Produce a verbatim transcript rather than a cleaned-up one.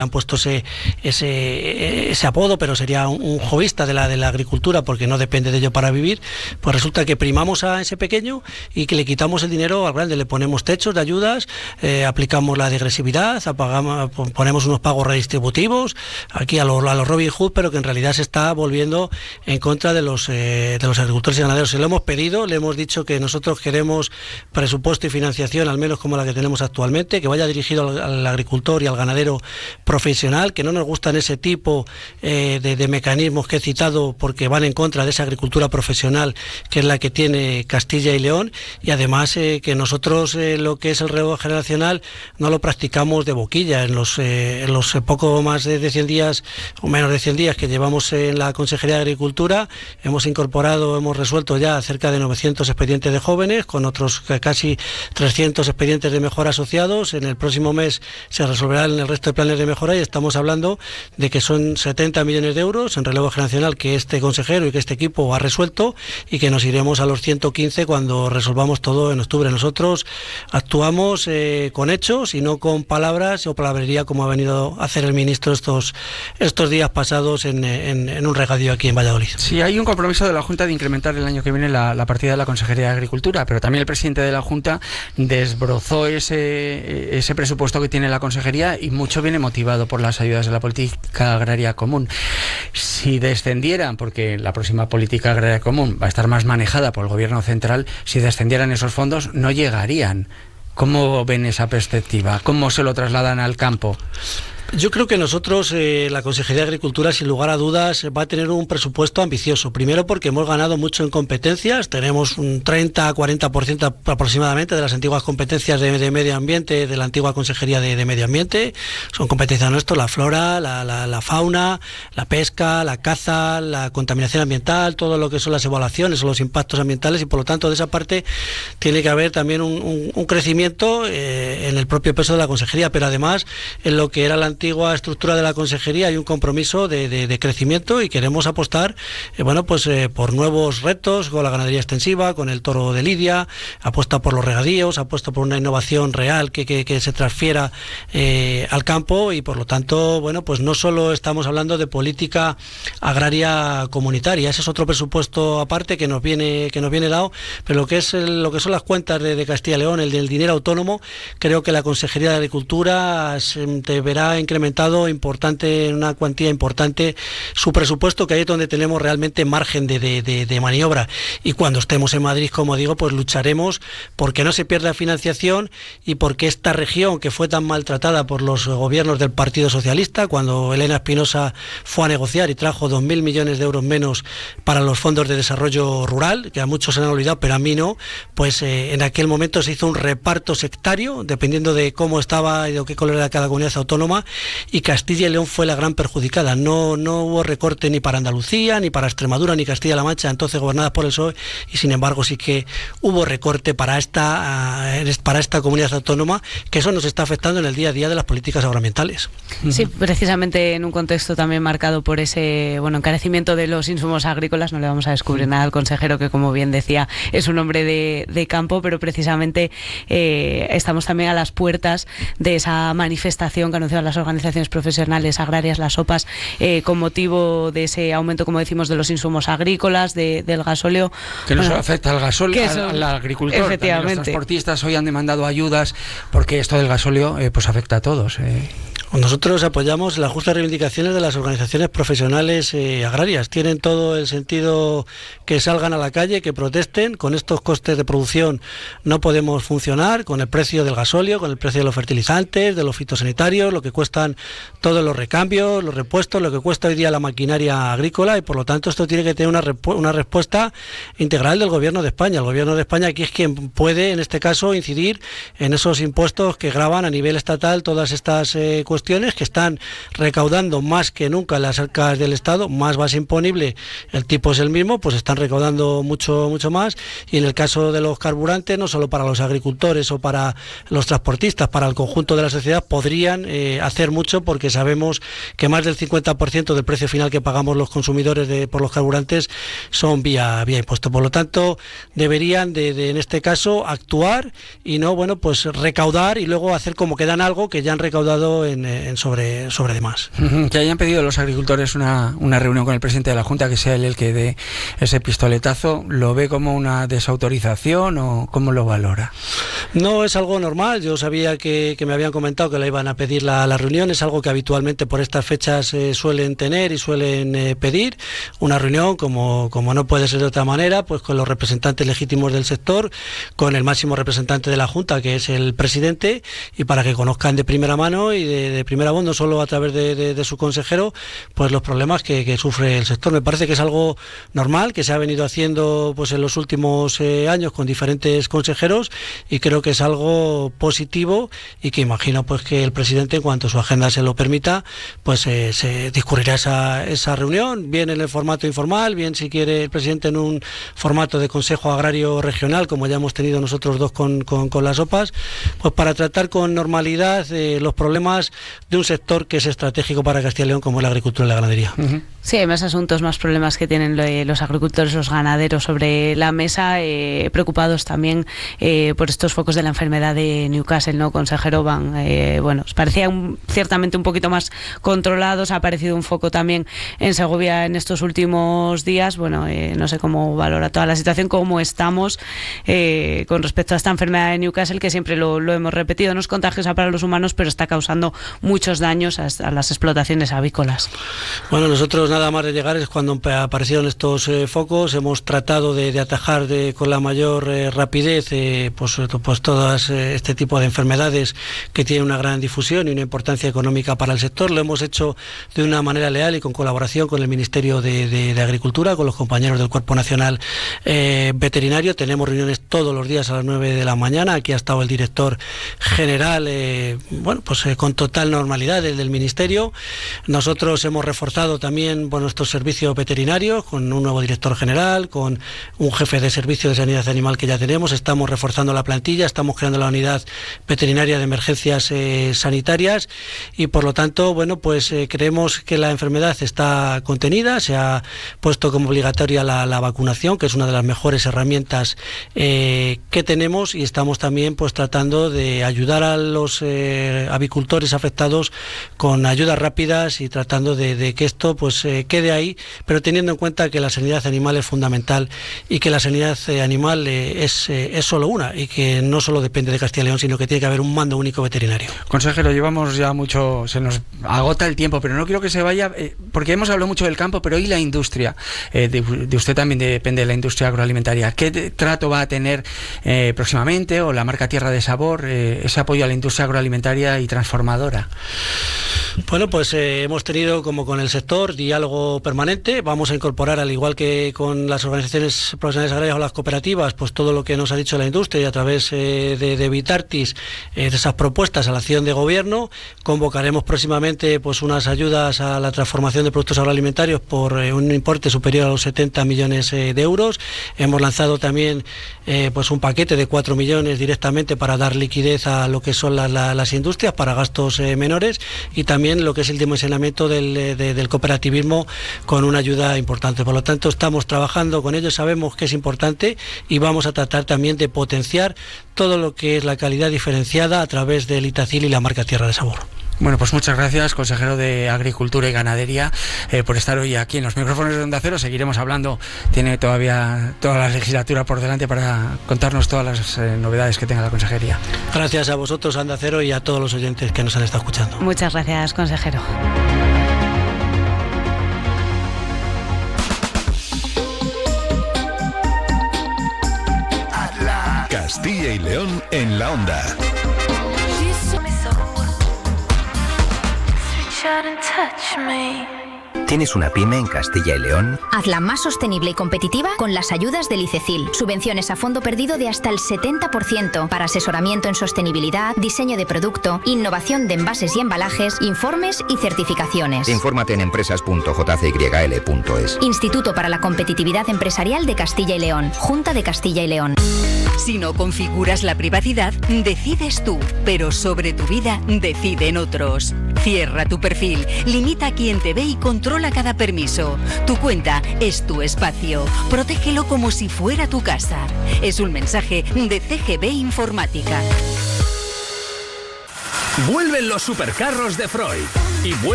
han puesto ese, ese, ese apodo, pero sería un, un jovista de la, de la agricultura porque no depende de ello para vivir, pues resulta que primamos a ese pequeño y que le quitamos el dinero al grande, le ponemos techos de ayudas, eh, aplicamos la degresividad, apagamos, ponemos unos pagos redistributivos, aquí a los, a los Robin Hood, pero que en realidad se está volviendo en contra de los, eh, de los agricultores y ganaderos. Se lo hemos pedido, le hemos dicho que nosotros queremos presupuesto y financiación, al menos como la que tenemos actualmente, que vaya dirigido al, al agricultor y al ganadero profesional, que no nos gustan ese tipo eh, de, de mecanismos que he citado porque van en contra de esa agricultura profesional que es la que tiene Castilla y León, y además eh, que nosotros eh, lo que es el relevo generacional no lo practicamos de boquilla. En los, eh, en los poco más de cien días o menos de cien días que llevamos en la Consejería de Agricultura hemos incorporado, hemos resuelto ya cerca de novecientos expedientes de jóvenes con otros casi trescientos expedientes de mejora asociados. En el próximo mes se resolverán el resto de planes de mejora y estamos hablando de que son setenta millones de euros en relevo generacional que este consejero y que este equipo ha resuelto, y que nos iremos a los ciento quince cuando resolvamos todo en octubre. Nosotros actuamos eh, con hechos y no con palabras o palabrería como ha venido a hacer el ministro estos, estos días pasados en, en, en un regadío aquí en Valladolid. Sí, hay un compromiso de la Junta de incrementar el año que viene la, la partida de la Consejería de Agricultura, pero también el presidente de la Junta desbrozó ese, ese presupuesto que tiene la Consejería, y mucho viene motivado por las ayudas de la política agraria común. Si descendieran, porque la próxima política agraria común va a estar más manejada por el gobierno central, si descendieran esos fondos no llegarían. ¿Cómo ven esa perspectiva? ¿Cómo se lo trasladan al campo? Yo creo que nosotros, eh, la Consejería de Agricultura, sin lugar a dudas, va a tener un presupuesto ambicioso. Primero porque hemos ganado mucho en competencias, tenemos un treinta a cuarenta por ciento aproximadamente de las antiguas competencias de, de medio ambiente, de la antigua Consejería de, de Medio Ambiente. Son competencias nuestras, la flora, la, la, la fauna, la pesca, la caza, la contaminación ambiental, todo lo que son las evaluaciones o los impactos ambientales, y por lo tanto de esa parte tiene que haber también un, un, un crecimiento eh, en el propio peso de la Consejería, pero además en lo que era la antigua estructura de la consejería hay un compromiso de, de, de crecimiento, y queremos apostar eh, bueno pues eh, por nuevos retos con la ganadería extensiva, con el toro de lidia, apuesta por los regadíos, apuesta por una innovación real que, que, que se transfiera eh, al campo, y por lo tanto bueno pues no solo estamos hablando de política agraria comunitaria, ese es otro presupuesto aparte que nos viene que nos viene dado, pero lo que es el, lo que son las cuentas de, de Castilla y León, el del dinero autónomo, creo que la Consejería de Agricultura se deberá incrementado importante, en una cuantía importante, su presupuesto, que ahí es donde tenemos realmente margen de, de, de, de maniobra. Y cuando estemos en Madrid, como digo, pues lucharemos porque no se pierda financiación y porque esta región, que fue tan maltratada por los gobiernos del Partido Socialista, cuando Elena Espinosa fue a negociar y trajo dos mil millones de euros menos para los fondos de desarrollo rural, que a muchos se han olvidado, pero a mí no, pues eh, en aquel momento se hizo un reparto sectario, dependiendo de cómo estaba y de qué color era cada comunidad autónoma, y Castilla y León fue la gran perjudicada. No, no hubo recorte ni para Andalucía, ni para Extremadura, ni Castilla-La Mancha, entonces gobernadas por el P S O E, y sin embargo sí que hubo recorte para esta, para esta comunidad autónoma, que eso nos está afectando en el día a día de las políticas agroambientales. Sí, precisamente en un contexto también marcado por ese bueno encarecimiento de los insumos agrícolas. No le vamos a descubrir nada al consejero, que como bien decía es un hombre de, de campo, pero precisamente eh, estamos también a las puertas de esa manifestación que anunciaron las organizaciones profesionales agrarias, las O P A S, eh, con motivo de ese aumento, como decimos, de los insumos agrícolas, de, del gasóleo. Que no bueno, solo afecta al gasóleo, al, al agricultor, efectivamente. Los transportistas hoy han demandado ayudas, porque esto del gasóleo eh, pues afecta a todos. Eh. Nosotros apoyamos las justas reivindicaciones de las organizaciones profesionales eh, agrarias. Tienen todo el sentido que salgan a la calle, que protesten. Con estos costes de producción no podemos funcionar, con el precio del gasóleo, con el precio de los fertilizantes, de los fitosanitarios, lo que cuestan todos los recambios, los repuestos, lo que cuesta hoy día la maquinaria agrícola, y por lo tanto esto tiene que tener una, repu- una respuesta integral del Gobierno de España. El Gobierno de España aquí es quien puede, en este caso, incidir en esos impuestos que gravan a nivel estatal todas estas eh, cuestiones que están recaudando más que nunca en las arcas del Estado. Más base imponible, el tipo es el mismo, pues están recaudando mucho mucho más, y en el caso de los carburantes, no solo para los agricultores o para los transportistas, para el conjunto de la sociedad podrían eh, hacer mucho, porque sabemos que más del cincuenta por ciento del precio final que pagamos los consumidores de, por los carburantes son vía, vía impuesto. Por lo tanto, deberían de, de en este caso actuar y no, bueno, pues recaudar y luego hacer como que dan algo que ya han recaudado en eh, sobre, sobre demás. Que hayan pedido los agricultores una, una reunión con el presidente de la Junta, que sea él el que dé ese pistoletazo, ¿lo ve como una desautorización o cómo lo valora? No, es algo normal. Yo sabía que, que me habían comentado que le iban a pedir la, la reunión. Es algo que habitualmente por estas fechas eh, suelen tener y suelen eh, pedir. Una reunión, como, como no puede ser de otra manera, pues con los representantes legítimos del sector, con el máximo representante de la Junta, que es el presidente, y para que conozcan de primera mano y de, de primera voz, no solo a través de, de, de su consejero, pues los problemas que, que sufre el sector. Me parece que es algo normal, que se ha venido haciendo pues en los últimos eh, años con diferentes consejeros, y creo que es algo positivo, y que imagino pues que el presidente, en cuanto su agenda se lo permita, pues eh, se discurrirá esa, esa reunión, bien en el formato informal, bien si quiere el presidente en un formato de Consejo Agrario Regional, como ya hemos tenido nosotros dos con, con, con las O P As, pues para tratar con normalidad eh, los problemas de un sector que es estratégico para Castilla y León, como es la agricultura y la ganadería. Uh-huh. Sí, hay más asuntos, más problemas que tienen los agricultores, los ganaderos sobre la mesa, eh, preocupados también eh, por estos focos de la enfermedad de Newcastle, ¿no, consejero? Van, eh, bueno, parecían ciertamente un poquito más controlados. Ha aparecido un foco también en Segovia en estos últimos días. Bueno, eh, no sé cómo valora toda la situación, cómo estamos eh, con respecto a esta enfermedad de Newcastle, que siempre lo, lo hemos repetido, no es contagiosa para los humanos, pero está causando muchos daños a, a las explotaciones avícolas. Bueno, nosotros nada más de llegar es cuando aparecieron estos eh, focos. Hemos tratado de, de atajar de, con la mayor eh, rapidez eh, pues, pues todas eh, este tipo de enfermedades que tienen una gran difusión y una importancia económica para el sector. Lo hemos hecho de una manera leal y con colaboración con el Ministerio de, de, de Agricultura, con los compañeros del Cuerpo Nacional eh, Veterinario. Tenemos reuniones todos los días a las nueve de la mañana. Aquí ha estado el director general, eh, bueno, pues eh, con total normalidad, el del Ministerio. Nosotros hemos reforzado también bueno, nuestros servicios veterinarios con un nuevo director general, con un jefe de servicio de sanidad animal que ya tenemos. Estamos reforzando la plantilla, estamos creando la unidad veterinaria de emergencias eh, sanitarias, y por lo tanto, bueno, pues eh, creemos que la enfermedad está contenida. Se ha puesto como obligatoria la, la vacunación, que es una de las mejores herramientas eh, que tenemos, y estamos también pues tratando de ayudar a los eh, avicultores afectados con ayudas rápidas, y tratando de, de que esto pues eh, quede ahí, pero teniendo en cuenta que la sanidad animal es fundamental, y que la sanidad eh, animal eh, es, eh, es solo una, y que no solo depende de Castilla y León, sino que tiene que haber un mando único veterinario. Consejero, llevamos ya mucho, se nos agota el tiempo, pero no quiero que se vaya, eh, porque hemos hablado mucho del campo, pero ¿y la industria? Eh, de, de usted también depende de la industria agroalimentaria. ¿Qué de, trato va a tener eh, próximamente, o la marca Tierra de Sabor, eh, ese apoyo a la industria agroalimentaria y transformadora? Bueno, pues eh, hemos tenido, como con el sector, diálogo permanente. Vamos a incorporar, al igual que con las organizaciones profesionales agrarias o las cooperativas, pues todo lo que nos ha dicho la industria, y a través eh, de, de Vitartis, eh, de esas propuestas a la acción de gobierno. Convocaremos próximamente pues unas ayudas a la transformación de productos agroalimentarios por eh, un importe superior a los setenta millones eh, de euros. Hemos lanzado también eh, pues un paquete de cuatro millones directamente para dar liquidez a lo que son la, la, las industrias, para gastos eh, menores, y también lo que es el dimensionamiento del, de, del cooperativismo con una ayuda importante. Por lo tanto, estamos trabajando con ellos, sabemos que es importante, y vamos a tratar también de potenciar todo lo que es la calidad diferenciada a través del Itacil y la marca Tierra de Sabor. Bueno, pues muchas gracias, consejero de Agricultura y Ganadería, eh, por estar hoy aquí en los micrófonos de Onda Cero. Seguiremos hablando, tiene todavía toda la legislatura por delante para contarnos todas las eh, novedades que tenga la consejería. Gracias a vosotros, Onda Cero, y a todos los oyentes que nos han estado escuchando. Muchas gracias, consejero. Castilla y León en la Onda. ¿Tienes una pyme en Castilla y León? Hazla más sostenible y competitiva con las ayudas del ICECIL. Subvenciones a fondo perdido de hasta el setenta por ciento para asesoramiento en sostenibilidad, diseño de producto, innovación de envases y embalajes, informes y certificaciones. Infórmate en empresas punto j c y l punto es. Instituto para la Competitividad Empresarial de Castilla y León. Junta de Castilla y León. Si no configuras la privacidad, decides tú, pero sobre tu vida deciden otros. Cierra tu perfil, limita a quien te ve y controla cada permiso. Tu cuenta es tu espacio. Protégelo como si fuera tu casa. Es un mensaje de C G B Informática. Vuelven los supercarros de Freud. Y